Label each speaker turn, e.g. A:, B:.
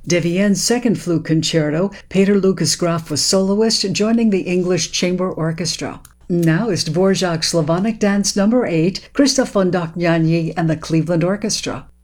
A: De Vienn's Second Flute Concerto, Peter Lucas Graf was soloist, joining the English Chamber Orchestra. Now is Dvorak's Slavonic Dance No. 8, Christoph von Dohnanyi and the Cleveland Orchestra.